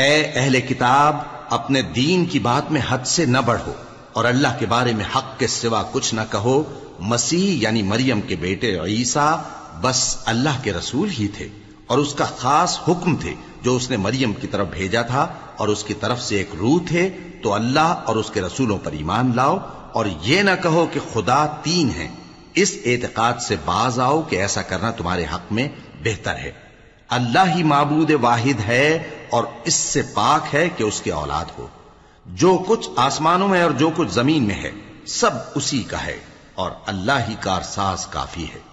ए अहले किताब, अपने दीन की बात में हद से न बढ़ो और अल्लाह के बारे में हक के सिवा कुछ न कहो। मसीह यानी मरियम के बेटे ईसा बस अल्लाह के रसूल ही थे और उसका खास हुक्म थे जो उसने मरियम की तरफ भेजा था, और उसकी तरफ से एक रूह थे। तो अल्लाह और उसके रसूलों पर ईमान लाओ और ये न कहो कि खुदा तीन है। इस एतकाद से बाज आओ कि ऐसा करना तुम्हारे हक में बेहतर है। अल्लाह ही माबूद वाहिद है और इससे पाक है कि उसकी औलाद हो। जो कुछ आसमानों में और जो कुछ जमीन में है सब उसी का है और अल्लाह ही कारसाज काफी है।